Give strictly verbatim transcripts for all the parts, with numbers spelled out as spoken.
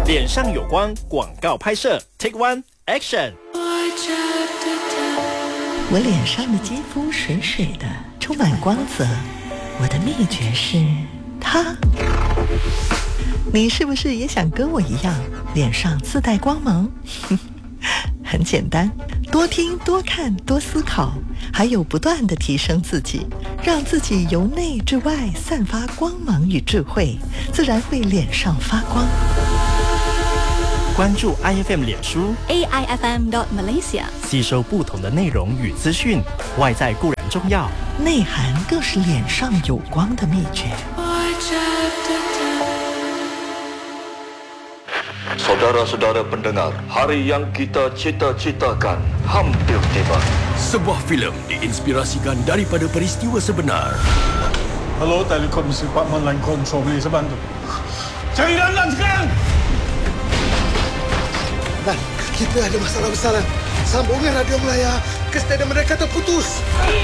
脸上有光广告拍摄 Take One Action。 我脸上的肌肤水水的，充满光泽。我的秘诀是它。你是不是也想跟我一样，脸上自带光芒？很简单，多听多看多思考，还有不断地提升自己，让自己由内至外散发光芒与智慧，自然会脸上发光。 关注 I F M 脸书 A I F M dot Malaysia， 吸收不同的内容与资讯。外在固然重要， 内涵更是脸上有光的秘诀。 Saudara-saudara pendengar, hari yang kita cita-citakan hampir tiba. Sebuah filem diinspirasikan daripada peristiwa sebenar. Hello, Telekom Department Line Control, boleh saya bantu? Cari Lanlan sekarang! Lan, kita ada masalah besar, Lan. Sambungan radio Melaya ke stadium mereka terputus.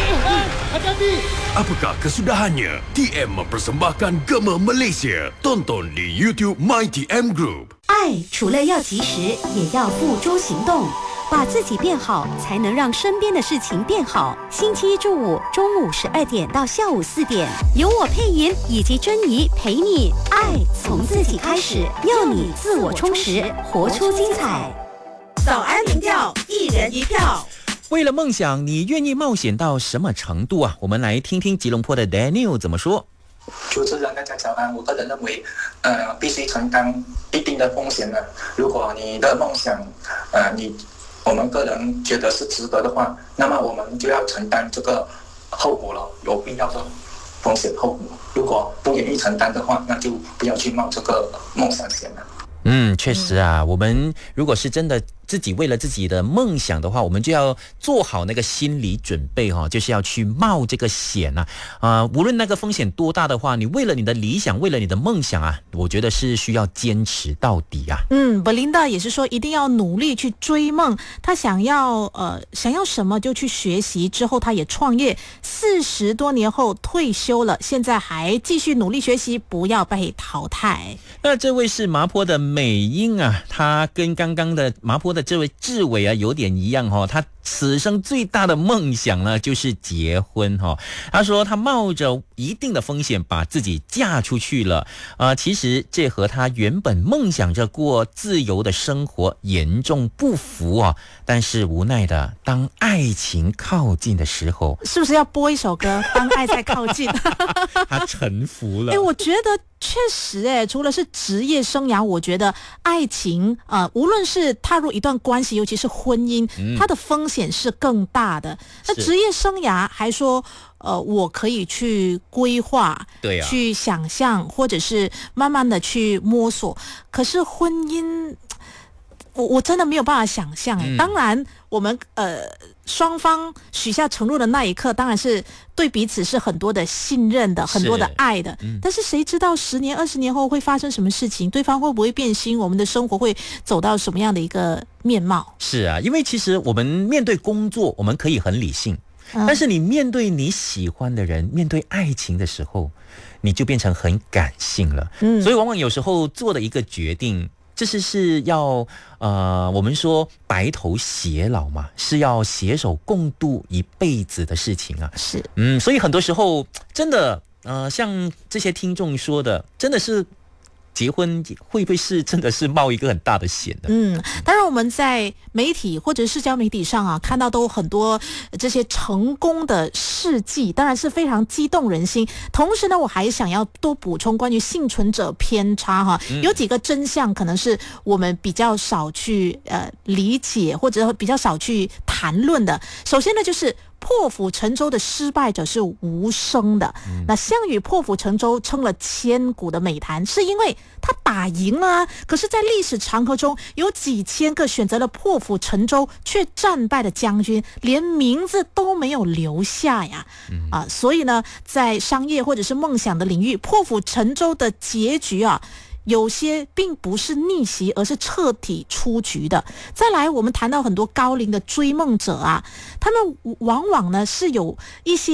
Hati-hati! Apakah kesudahannya? T M mempersembahkan Gema Malaysia. Tonton di YouTube My T M Group. 爱除了要及时，也要付诸行动。把自己变好，才能让身边的事情变好。星期一至五中午十二点到下午四点，由我配音以及珍妮陪你。爱从自己开始，要你自我充实，活出精彩。 早安民调，一人一票。 为了梦想，你愿意冒险到什么程度啊？我们来听听吉隆坡的 Daniel 怎么说。 主持人大家早安，我个人认为，呃，必须承担一定的风险的。如果你的梦想，呃，你我们个人觉得是值得的话，那么我们就要承担这个后果了，有必要的风险后果。如果不愿意承担的话，那就不要去冒这个梦想险了。 嗯，确实啊，我们如果是真的自己为了自己的梦想的话，我们就要做好那个心理准备哈、哦，就是要去冒这个险啊啊、呃！无论那个风险多大的话，你为了你的理想，为了你的梦想啊，我觉得是需要坚持到底啊。 嗯 ，Belinda 也是说一定要努力去追梦，他想要呃想要什么就去学习，之后他也创业，四十多年后退休了，现在还继续努力学习，不要被淘汰。 那这位是麻坡的美英啊，他跟刚刚的麻坡的这位志伟啊有点一样哦，他此生最大的梦想呢就是结婚哈、哦。他说他冒着一定的风险把自己嫁出去了啊、呃，其实这和他原本梦想着过自由的生活严重不符啊。但是无奈的，当爱情靠近的时候， 是不是要播一首歌？当爱在靠近， 他臣服了。 哎，我觉得确实，哎，除了是职业生涯，我觉得爱情呃，无论是踏入一段关系，尤其是婚姻，嗯、它的风险是更大的。那职业生涯还说，呃，我可以去规划， 对啊， 去想象，或者是慢慢的去摸索。可是婚姻，我我真的没有办法想象。哎、嗯，当然，我们呃双方许下承诺的那一刻，当然是对彼此是很多的信任的，很多的爱的。嗯、但是谁知道十年、二十年后会发生什么事情？对方会不会变心？我们的生活会走到什么样的一个面貌？ 是啊，因为其实我们面对工作，我们可以很理性，嗯、但是你面对你喜欢的人，面对爱情的时候，你就变成很感性了。嗯，所以往往有时候做的一个决定。这是是要呃，我们说白头偕老嘛，是要携手共度一辈子的事情啊。 是， 嗯，所以很多时候真的呃，像这些听众说的，真的是结婚会不会是真的是冒一个很大的险的？ 嗯，当然我们在媒体或者社交媒体上啊，看到都很多这些成功的事迹，当然是非常激动人心。同时呢，我还想要多补充关于幸存者偏差哈，嗯、有几个真相可能是我们比较少去呃理解，或者比较少去谈论的。首先呢，就是破釜沉舟的失败者是无声的。嗯、那项羽破釜沉舟称了千古的美谈，是因为他打赢了啊。可是在历史长河中，有几千个选择了破釜沉舟却战败的将军，连名字都没有留下呀。嗯、啊，所以呢，在商业或者是梦想的领域，破釜沉舟的结局啊，有些并不是逆袭，而是彻底出局的。再来，我们谈到很多高龄的追梦者啊，他们往往呢是有一些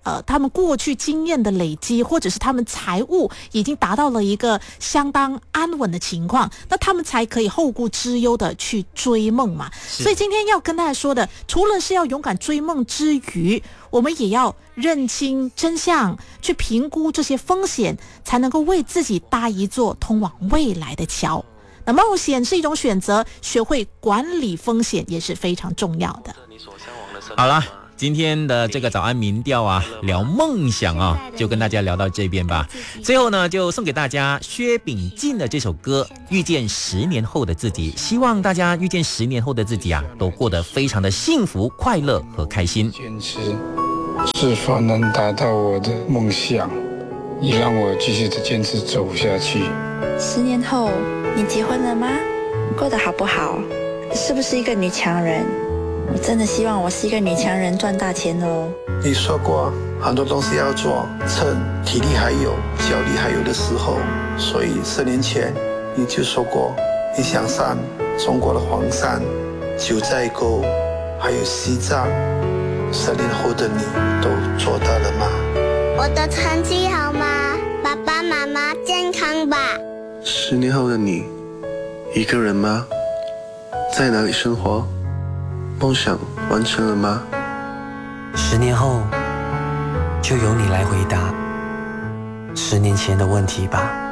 呃他们过去经验的累积，或者是他们财务已经达到了一个相当安稳的情况，那他们才可以后顾之忧的去追梦嘛。所以今天要跟大家说的，除了是要勇敢追梦之余，我们也要认清真相，去评估这些风险，才能够为自己搭一座通往未来的桥。那冒险是一种选择，学会管理风险也是非常重要的。 好了，今天的这个早安民调啊，聊梦想啊，就跟大家聊到这边吧。最后呢，就送给大家薛秉进的这首歌《遇见十年后的自己》，希望大家遇见十年后的自己啊，都过得非常的幸福、快乐和开心。 坚持是否能达到我的梦想，也让我继续的坚持走下去。 十年后，你结婚了吗？过得好不好？是不是一个女强人？我真的希望我是一个女强人，赚大钱哦。 你说过很多东西要做，趁体力还有、脚力还有的时候，所以十年前你就说过，你想上中国的黄山、九寨沟，还有西藏。十年后的你都做到了吗？ 我的成绩好吗？爸爸妈妈健康吧？ 十年后的你，一个人吗？在哪里生活？梦想完成了吗？ 十年后，就由你来回答十年前的问题吧。